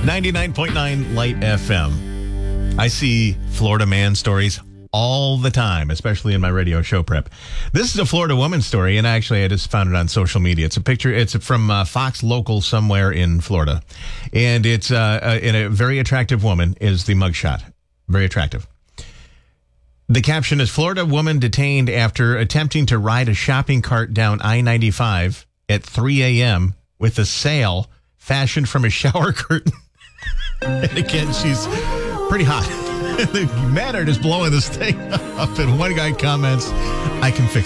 99.9 Light FM. I see Florida man stories all the time, especially in my radio show prep. This is a Florida woman story, and actually I just found it on social media. It's a picture. It's from Fox Local somewhere in Florida, and it's in a very attractive woman is the mugshot. Very attractive. The caption is, Florida woman detained after attempting to ride a shopping cart down I-95 at 3 a.m. with a sail fashioned from a shower curtain. And again, she's pretty hot. The Maynard is blowing this thing up, and one guy comments, I can fix